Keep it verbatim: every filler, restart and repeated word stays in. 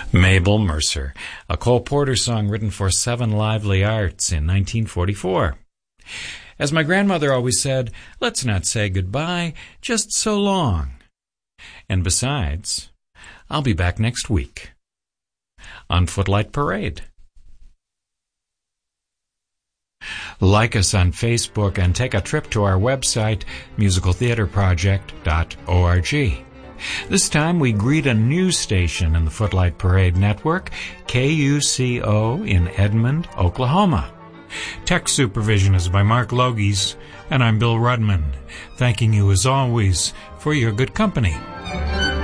Mabel Mercer, a Cole Porter song written for Seven Lively Arts in nineteen forty-four. As my grandmother always said, let's not say goodbye, just so long. And besides, I'll be back next week on Footlight Parade. Like us on Facebook and take a trip to our website, musical theater project dot org. This time we greet a new station in the Footlight Parade network, K U C O in Edmond, Oklahoma. Tech supervision is by Mark Logies, and I'm Bill Rudman, thanking you as always for your good company.